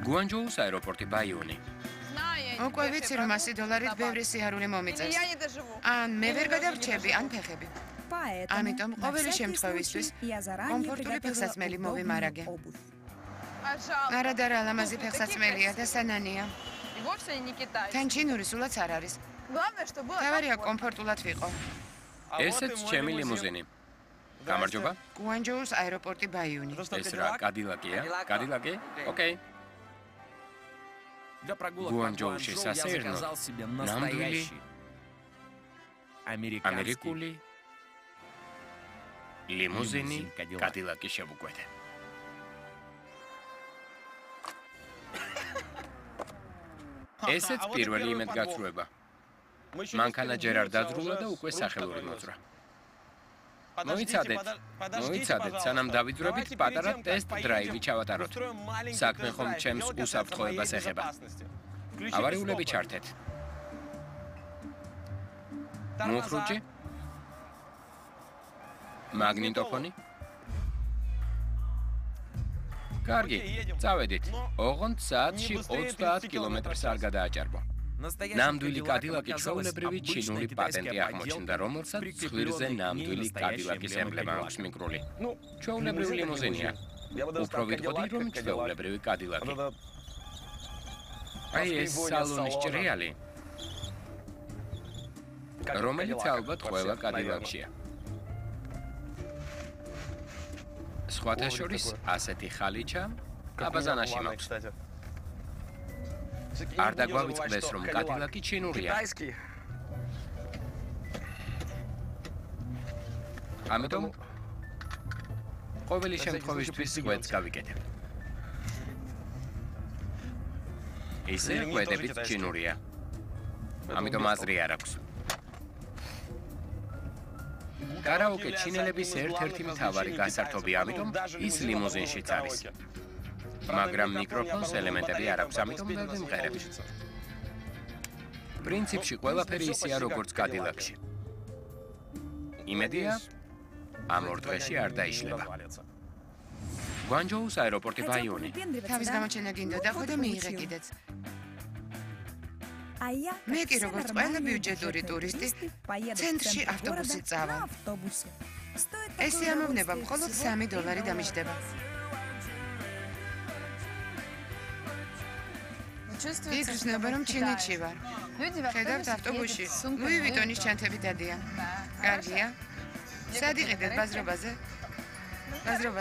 გუანჯოუს აეროპორტი ბაიონი. უკვე ვიცი, რომ $100 ბევრი სიარული მომიწევს. ან მე ვერ გადავრჩები, ან ფეხები. ამიტომ ყოველი შემთხვევისთვის კომფორტული ფეხსაცმელი მოვიმარაგე. არადარა ლამაზი ფეხსაცმელია და სანანია. თან ჩინური სულაც არ არის. თავარია კომფორტულად ვიყო. ესეც ჩემი ლიმუზინი. გამარჯობა. გუანჯოუს აეროპორტი ბაიონი. ეს რა, კადილაკია? კადილაკი? ოკეი. გუანჯოუში სასეირნო ნამდვილი ამერიკული ლიმუზინი კადილაკი შევუკვეთე. ესეც პირველი იმედგაცრუება. მანქანა ჯერ არ დაძრულა და უკვე სახელური მოძრა. მოიცადეთ, სანამ დავიძვრებით, პატარა ტესტ დრაივი ჩავატაროთ. საქმე ხომ ჩემს უსაფრთხოებას ეხება. ავარიულები ჩართეთ. მუხრუჭი? მაგნიტოფონი? კარგი, წავედით. ოღონდ საათში 30 კილომეტრს არ გადააჭარბო. ნამდვილი კადილაკი ჩვეულებრივი ჩინური პატენტი აღმოჩნდა, რომელსაც ცხვირზე ნამდვილი კადილაკის ემბლემა აქვს მიკრული. ჩვეულებრივი ლიმუზინია. უფრო ვიტყოდი, რომ ჩვეულებრივი კადილაკი. აი ეს სალონის ჭრიალი, რომელიც ალბათ ყველა კადილაკშია. სხვათა შორის ასეთი ხალიჩა აბაზანაში მაქვს. არ დაგვავიწყდეს, რომ კადილაკი ჩინურია. ამიტომ ყოველი შემთხვევისთვის კვეთს გავიკეთებ. ისე კვეთებით ჩინურია. ამიტომ აზრი არ აქვს. კარაოკე ჩინელების ერთ-ერთი მთავარი გასართობი, ამიტომ ის ლიმუზინშიც არის. მაგრამ მიკროფონს ელემენტები არ აქვს, ამიტომ ვერ ვიმღერებ. პრინციპში ყველაფერი ისეა, როგორც კადილაკში. იმედია, ამ ორ დღეში არ დაიშლება. გუანჯოუს აეროპორტი ბაიონი. თავის გამოჩენა გინდოდა ხო და მიიღე კიდეც. მე კი როგორც ყველა ბიუჯეტური ტურისტი, ცენტრში ავტობუსით წავალ. ესე ამოვნება მხოლოდ $3 დამიჯდება. იგრძნობა, რომ ჩინეთში ვარ. ხედავთ ავტობუსში, ლუი ვიტონის ჩანთები დადიან. კარგია. სად იყიდეთ ბაზრობაზე?